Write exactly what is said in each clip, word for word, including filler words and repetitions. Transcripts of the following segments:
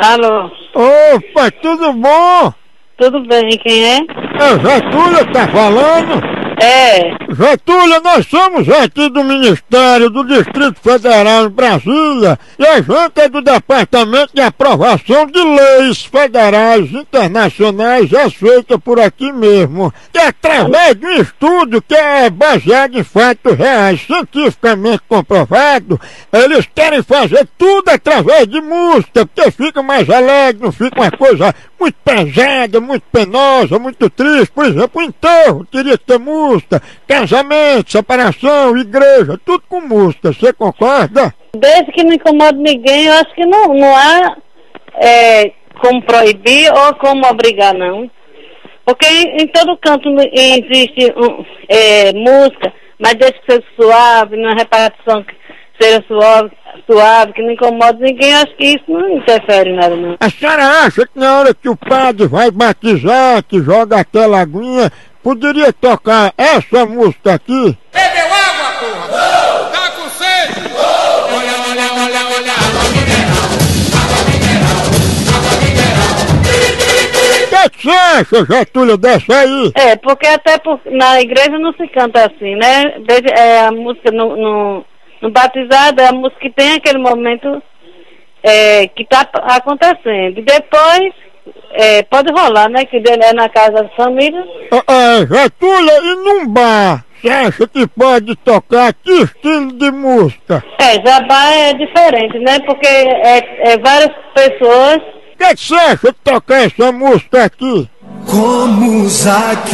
Alô? Opa, tudo bom? Tudo bem, quem é? É Getúlio que tá falando? É. Getúlio, nós somos aqui do Ministério do Distrito Federal em Brasília e a gente é do Departamento de Aprovação de Leis Federais Internacionais, é feita por aqui mesmo, que através de um estudo que é baseado em fatos reais, cientificamente comprovado, eles querem fazer tudo através de música, porque fica mais alegre, não fica uma coisa muito pesada, muito penosa, muito triste. Por exemplo, o enterro teria que ter música, casamento, separação, igreja, tudo com música. Você concorda? Desde que não incomode ninguém, eu acho que não, não há é, como proibir ou como obrigar, não. Porque em, em todo canto existe um, é, música, mas desde que seja suave, numa repartição que seja suave, suave, que não incomode ninguém, acho que isso não interfere em nada, não. A senhora acha que na hora que o padre vai batizar, que joga aquela aguinha, poderia tocar essa música aqui? Bebeu água, porra! Não! Tá com sede! Não! Olha, olha, olha, olha, água mineral! Água mineral! Água mineral! O que, que você acha, Getúlio, dessa aí? É, porque até por, na igreja não se canta assim, né? Desde, é, a música no, no, no batizado é a música que tem aquele momento é, que tá acontecendo. E depois é, pode rolar, né? Que é na casa da família. É, é, Getúlio, e num bar, você acha que pode tocar que estilo de música? É, Jabá é diferente, né? Porque é, é várias pessoas. O que, que você acha de tocar essa música aqui? Como Zaqueu,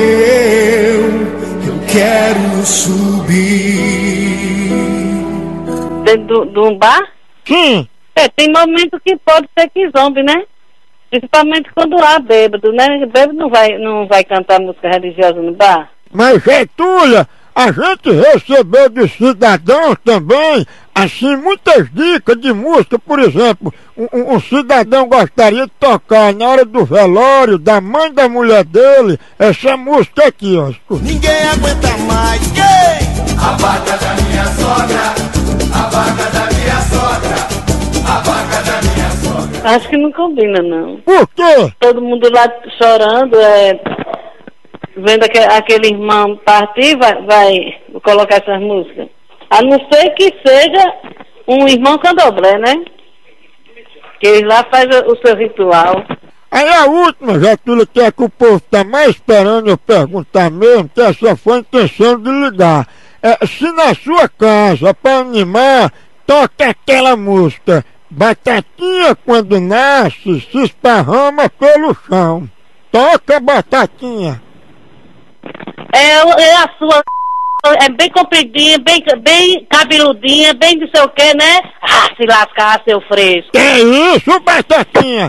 eu quero subir. Dentro de um bar? Sim. É, tem momento que pode ser que zombe, né? Principalmente quando há bêbado, né? Bêbado não vai, não vai cantar música religiosa no bar. Mas, Getúlio, a gente recebeu de cidadãos também, assim, muitas dicas de música. Por exemplo, um, um cidadão gostaria de tocar na hora do velório da mãe da mulher dele, essa música aqui, ó. Ninguém aguenta mais, quem? A vaca da minha sogra! A vaca da minha sogra! A vaca da minha sogra! Acho que não combina, não. Por quê? Todo mundo lá chorando, é, vendo aquele, aquele irmão partir, vai, vai colocar essas músicas. A não ser que seja um irmão candomblé, né? Que ele lá faz o seu ritual. Aí a última, Getúlio, que é que o povo tá mais esperando eu perguntar mesmo, que essa foi a intenção de ligar. É, se na sua casa, para animar, toca aquela música, Batatinha quando nasce, se esparrama pelo chão. Toca Batatinha. É, é a sua... É bem compridinha, bem, bem cabeludinha, bem não sei o que, né? Ah, se lascar, seu fresco. Que isso, Batatinha?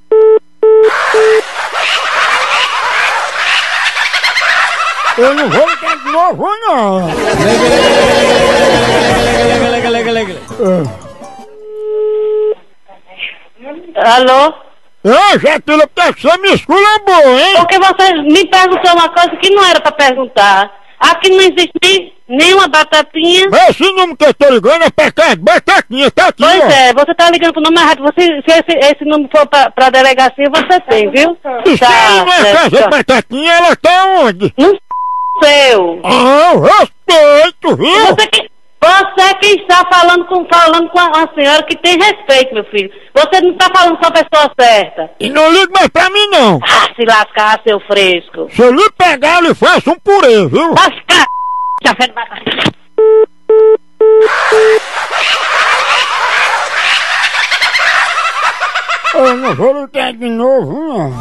Eu não vou ligar de novo, não. Alô? Ô, Getúlio, porque você me esculhambou, hein? Porque você me perguntou uma coisa que não era pra perguntar. Aqui não existe nem, nenhuma batatinha. Esse número que eu tô ligando é pra cá, Batatinha, tá aqui, Pois ó. é, você tá ligando pro número errado. Você, se esse, esse número for pra, pra delegacia, você tem, viu? E se ela não é certo. casa Batatinha, ela tá onde? No seu. Ah, eu respeito, viu? Você que, você que está falando com, falando com uma senhora que tem respeito, meu filho. Você não está falando com a pessoa certa. E não liga mais pra mim, não. Ah, se lascar, seu fresco. Se eu lhe pegar, eu lhe faço um purê, viu? Lascar, café de batata. Eu não vou ligar de novo, não.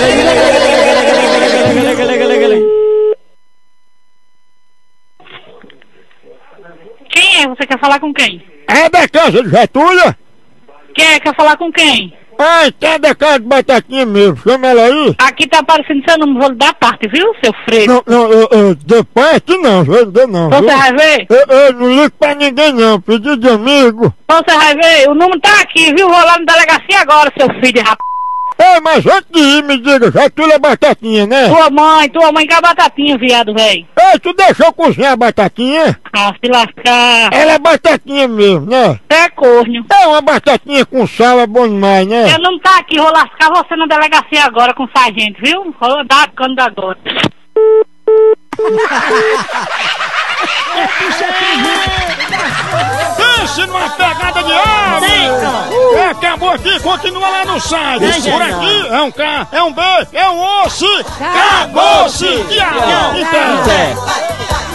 Quem é? Você quer falar com quem? É da casa de Getúlio? Quer? Quer falar com quem? Ai, tá da casa de Batatinha mesmo, chama ela aí. Aqui tá aparecendo seu número, vou lhe dar parte, viu, seu freio? Não, não, eu, eu, de parte não, ainda não, Você viu? vai ver? Eu, eu não ligo pra ninguém não, pedido de amigo. Você vai ver? O número tá aqui, viu? Vou lá na delegacia agora, seu filho de rap... Ei, mas antes de ir, me diga, já tu é batatinha, né? Tua mãe, tua mãe quer batatinha, viado, velho. Ei, tu deixou cozinhar a batatinha? Ah, se lascar. Ela é batatinha mesmo, né? É corno. É uma batatinha com sal, é bom demais, né? Eu não tá aqui, vou lascar você na delegacia agora com o sargento, viu? Vou dar cano da agora. Pense numa pegada de água! É, acabou aqui, continua lá no site. Por aqui é um K, é um B, é um osso. Acabou-se! Tchau! Então.